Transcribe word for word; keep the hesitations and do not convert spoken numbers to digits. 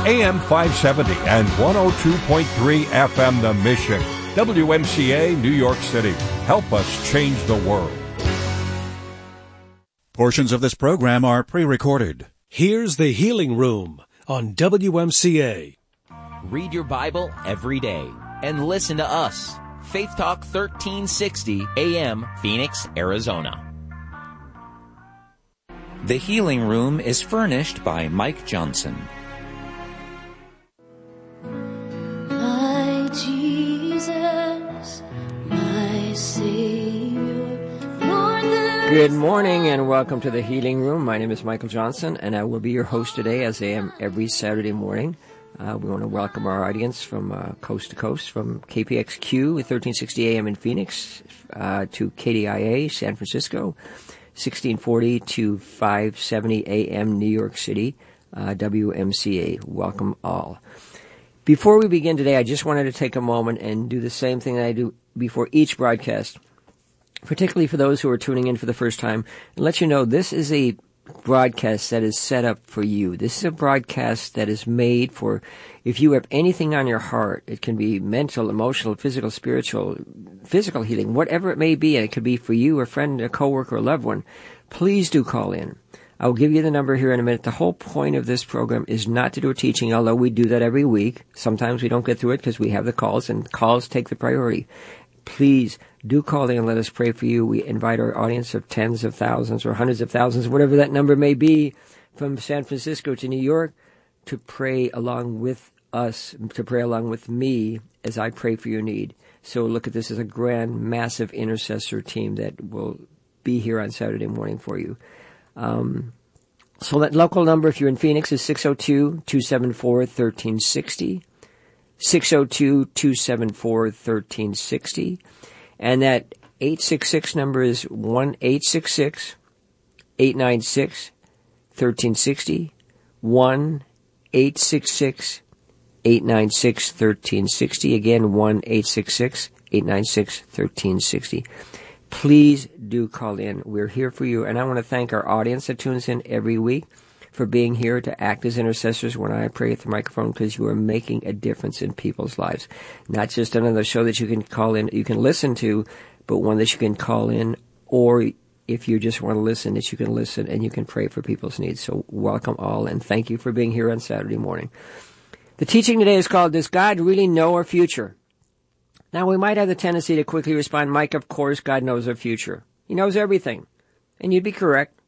A M five seventy and one oh two point three F M The Mission. W M C A, New York City. Help us change the world. Portions of this program are pre-recorded. Here's the Healing Room on W M C A. Read your Bible every day and listen to us. Faith Talk thirteen sixty A M, Phoenix, Arizona. The Healing Room is furnished by Mike Johnson. My Jesus, my Savior, Lord the Good morning and welcome to the Healing Room. My name is Michael Johnson and I will be your host today, as I am every Saturday morning. Uh, we want to welcome our audience from uh, coast to coast, from K P X Q thirteen sixty A M in Phoenix uh, to K D I A San Francisco, sixteen forty to five seventy A M New York City, uh, W M C A. Welcome all. Before we begin today, I just wanted to take a moment and do the same thing that I do before each broadcast, particularly for those who are tuning in for the first time, and let you know this is a broadcast that is set up for you. This is a broadcast that is made for, if you have anything on your heart, it can be mental, emotional, physical, spiritual, physical healing, whatever it may be, and it could be for you, a friend, a coworker, a loved one, please do call in. I'll give you the number here in a minute. The whole point of this program is not to do a teaching, although we do that every week. Sometimes we don't get through it because we have the calls, and calls take the priority. Please do call in and let us pray for you. We invite our audience of tens of thousands or hundreds of thousands, whatever that number may be, from San Francisco to New York, to pray along with us, to pray along with me as I pray for your need. So look at this as a grand, massive intercessor team that will be here on Saturday morning for you. Um, so that local number, if you're in Phoenix, is six oh two, two seven four, one three six oh. six oh two, two seven four, one three six oh. And that eight six six number is one eight six six, eight nine six, one three six oh. one eight six six, eight nine six, one three six oh. Again, one eight six six, eight nine six, one three six oh. Please do call in. We're here for you. And I want to thank our audience that tunes in every week for being here to act as intercessors when I pray at the microphone, because you are making a difference in people's lives. Not just another show that you can call in, you can listen to, but one that you can call in, or if you just want to listen, that you can listen and you can pray for people's needs. So welcome all, and thank you for being here on Saturday morning. The teaching today is called, Does God Really Know Our Future? Now, we might have the tendency to quickly respond, Mike, of course God knows our future. He knows everything. And you'd be correct.